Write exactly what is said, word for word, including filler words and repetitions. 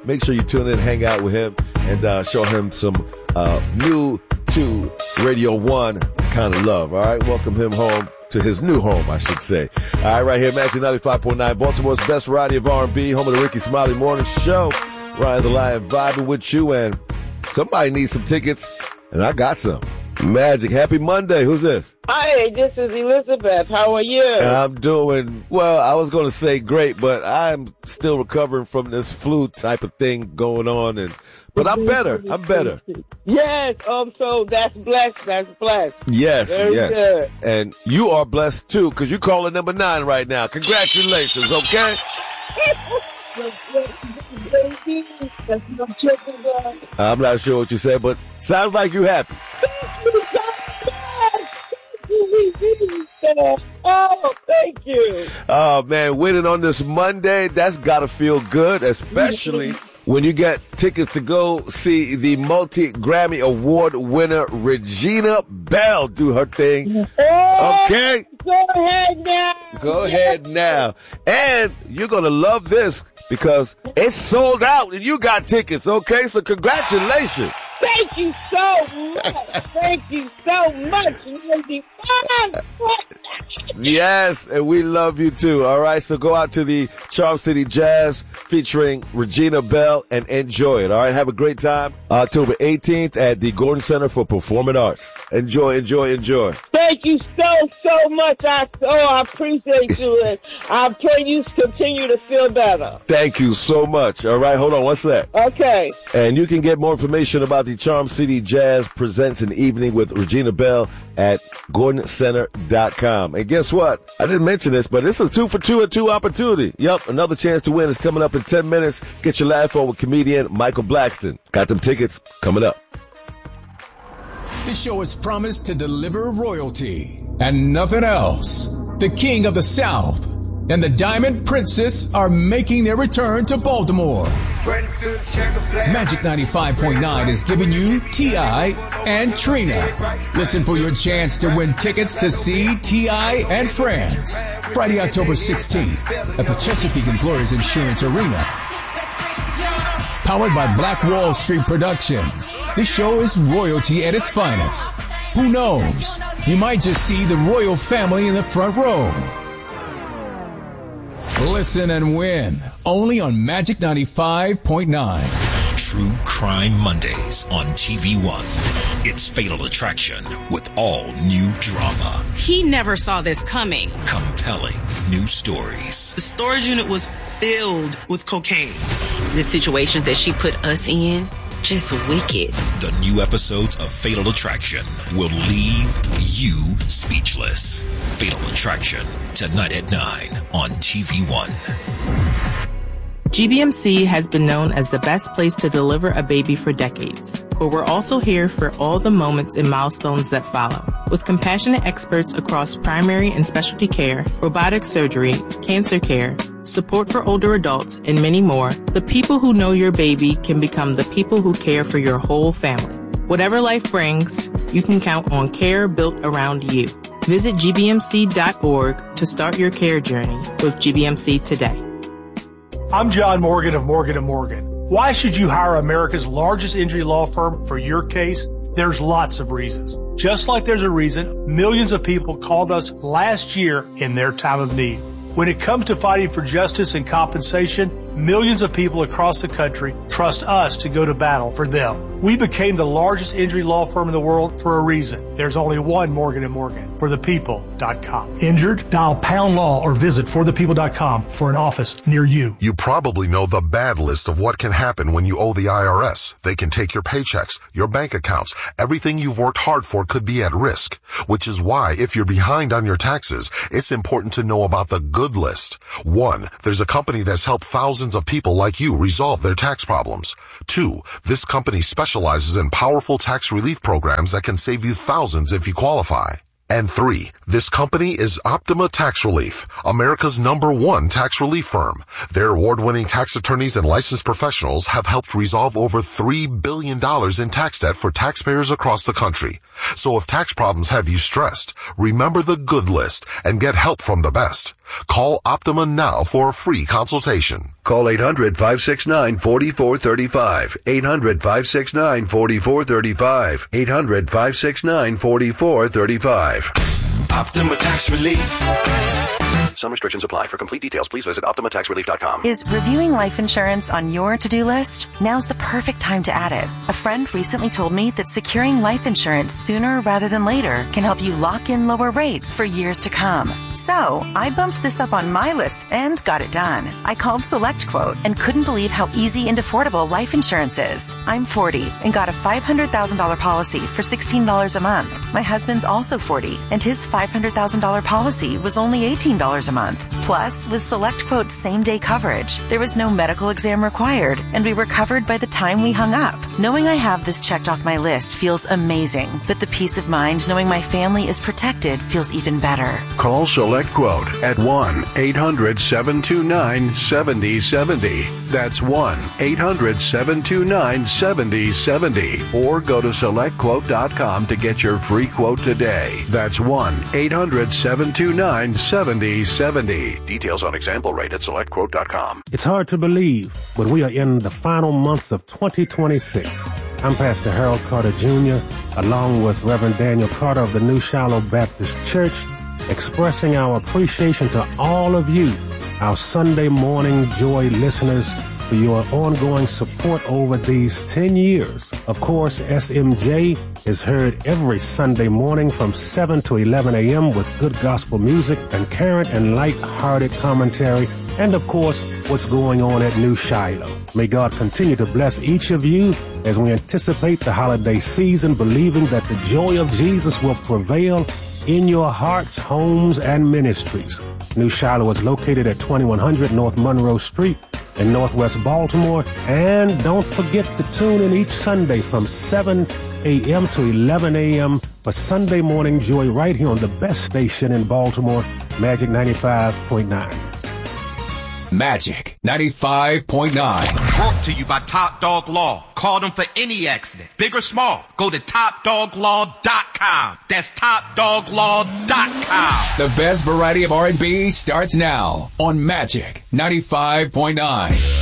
make sure you tune in, hang out with him, and uh, show him some uh, new to Radio One kind of love. All right, welcome him home to his new home, I should say. All right, right here, Magic ninety-five point nine, Baltimore's best variety of R and B, home of the Ricky Smiley Morning Show. Ryan the Lion vibing with you, and somebody needs some tickets, and I got some. Magic, happy Monday. Who's this? Hi, this is Elizabeth. How are you? I'm doing, well, I was going to say great, but I'm still recovering from this flu type of thing going on, and but I'm better. I'm better. Yes, um, so that's blessed. That's blessed. Yes, Very yes. good. And you are blessed, too, because you're calling number nine right now. Congratulations, okay? I'm not sure what you said, but sounds like you happy. Oh, thank you. Oh, man, winning on this Monday, that's got to feel good, especially when you get tickets to go see the multi-Grammy Award winner Regina Belle do her thing. Okay? Go ahead now. Go ahead now. And you're going to love this because it's sold out and you got tickets, okay? So congratulations. Thank you so much. Thank you so much. Yes, and we love you too. All right, so go out to the Charm City Jazz featuring Regina Belle and enjoy it. All right, have a great time. October eighteenth at the Gordon Center for Performing Arts. Enjoy, enjoy, enjoy. Thank you so, so much. I so I appreciate you, and I pray you continue to feel better. Thank you so much. All right, hold on one sec. Okay. And you can get more information about the Charm City Jazz Presents an Evening with Regina Belle at gordon center dot com. And guess what? I didn't mention this, but this is a two for two and two opportunity. Yep, another chance to win is coming up in ten minutes. Get your laugh on with comedian Michael Blackston. Got them tickets coming up. This show is promised to deliver royalty and nothing else. The King of the South and the Diamond Princess are making their return to Baltimore. Magic ninety-five point nine is giving you T I and Trina. Listen for your chance to win tickets to see T I and Friends Friday, October sixteenth at the Chesapeake Employers Insurance Arena. Powered by Black Wall Street Productions. This show is royalty at its finest. Who knows? You might just see the royal family in the front row. Listen and win. Only on Magic ninety-five point nine. True Crime Mondays on T V one. It's Fatal Attraction with all new drama. He never saw this coming. Compelling new stories. The storage unit was filled with cocaine. The situations that she put us in, just wicked. The new episodes of Fatal Attraction will leave you speechless. Fatal Attraction, tonight at nine on T V one. G B M C has been known as the best place to deliver a baby for decades, but we're also here for all the moments and milestones that follow. With compassionate experts across primary and specialty care, robotic surgery, cancer care, support for older adults, and many more, the people who know your baby can become the people who care for your whole family. Whatever life brings, you can count on care built around you. Visit G B M C dot org to start your care journey with G B M C today. I'm John Morgan of Morgan and Morgan. Why should you hire America's largest injury law firm for your case? There's lots of reasons. Just like there's a reason millions of people called us last year in their time of need. When it comes to fighting for justice and compensation, millions of people across the country trust us to go to battle for them. We became the largest injury law firm in the world for a reason. There's only one Morgan and Morgan, for the people dot com. Injured? Dial pound law or visit for the people dot com for an office near you. You probably know the bad list of what can happen when you owe the I R S. They can take your paychecks, your bank accounts. Everything you've worked hard for could be at risk, which is why if you're behind on your taxes, it's important to know about the good list. One, there's a company that's helped thousands of people like you resolve their tax problems. Two, this company specializes in powerful tax relief programs that can save you thousands if you qualify. And three, this company is Optima Tax Relief, America's number one tax relief firm. Their award-winning tax attorneys and licensed professionals have helped resolve over three billion dollars in tax debt for taxpayers across the country. So if tax problems have you stressed, remember the good list and get help from the best. Call Optima now for a free consultation. Call eight hundred, five six nine, four four three five. eight hundred, five six nine, four four three five. eight hundred, five six nine, four four three five. Optima Tax Relief. Some restrictions apply. For complete details, please visit optima tax relief dot com. Is reviewing life insurance on your to-do list? Now's the perfect time to add it. A friend recently told me that securing life insurance sooner rather than later can help you lock in lower rates for years to come. So, I bumped this up on my list and got it done. I called SelectQuote and couldn't believe how easy and affordable life insurance is. I'm forty and got a five hundred thousand dollars policy for sixteen dollars a month. My husband's also forty and his five hundred thousand dollars policy was only eighteen dollars a month. Plus, with SelectQuote's same-day coverage, there was no medical exam required, and we were covered by the time we hung up. Knowing I have this checked off my list feels amazing, but the peace of mind knowing my family is protected feels even better. Call SelectQuote at one eight hundred, seven two nine, seven zero seven zero. That's one eight hundred, seven two nine, seven zero seven zero. Or go to select quote dot com to get your free quote today. That's one eight hundred, seven two nine, seven zero seven zero. Details on example rate at select quote dot com. It's hard to believe, but we are in the final months of twenty twenty-six. I'm Pastor Harold Carter Junior, along with Reverend Daniel Carter of the New Shiloh Baptist Church, expressing our appreciation to all of you, our Sunday Morning Joy listeners, for your ongoing support over these ten years. Of course, S M J is heard every Sunday morning from seven to eleven a.m. with good gospel music and current and light-hearted commentary, and of course, what's going on at New Shiloh. May God continue to bless each of you as we anticipate the holiday season, believing that the joy of Jesus will prevail in your hearts, homes, and ministries. New Shiloh is located at twenty-one hundred North Monroe Street in Northwest Baltimore. And don't forget to tune in each Sunday from seven a.m. to eleven a.m. for Sunday Morning Joy right here on the best station in Baltimore, Magic ninety-five point nine. Magic ninety-five point nine. Brought to you by Top Dog Law. Call them for any accident, big or small. Go to top dog law dot com. That's top dog law dot com. The best variety of R and B starts now on Magic ninety-five point nine.